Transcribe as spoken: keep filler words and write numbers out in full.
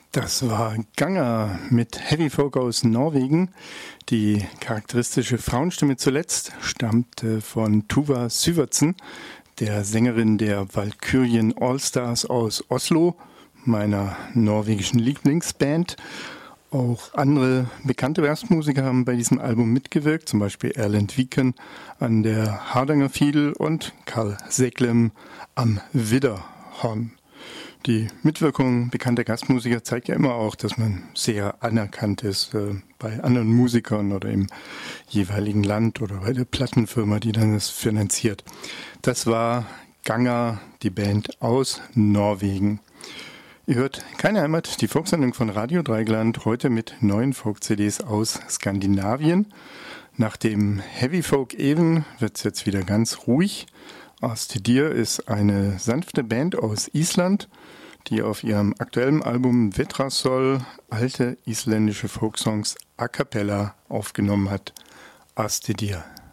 Das war Ganger mit Heavy Folk aus Norwegen. Die charakteristische Frauenstimme zuletzt stammte von Tuva Syvertsen, der Sängerin der Valkyrien Allstars aus Oslo, meiner norwegischen Lieblingsband. Auch andere bekannte Jazzmusiker haben bei diesem Album mitgewirkt, zum Beispiel Erlend Viken an der Hardanger Fiedel und Karl Seglem am Widderhorn. Die Mitwirkung bekannter Gastmusiker zeigt ja immer auch, dass man sehr anerkannt ist äh, bei anderen Musikern oder im jeweiligen Land oder bei der Plattenfirma, die dann das finanziert. Das war Ganger, die Band aus Norwegen. Ihr hört Keine Heimat, die Folksendung von Radio Dreigland, heute mit neuen Folk-C Ds aus Skandinavien. Nach dem Heavy Folk Even wird es jetzt wieder ganz ruhig. Astidir ist eine sanfte Band aus Island, die auf ihrem aktuellen Album Vetrasol alte isländische Folksongs a cappella aufgenommen hat. Astidir.